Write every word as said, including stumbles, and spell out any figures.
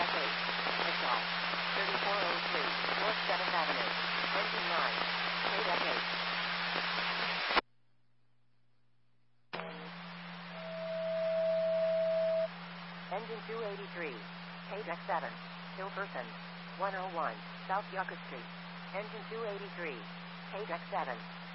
eight. Exhaust. thirty-four oh three. North seventh Avenue. Engine nine. K Deck eight. Engine two eighty-three. K Deck seven. Hilferson. one oh one. South Yucca Street. Engine two eighty-three. K Deck seven.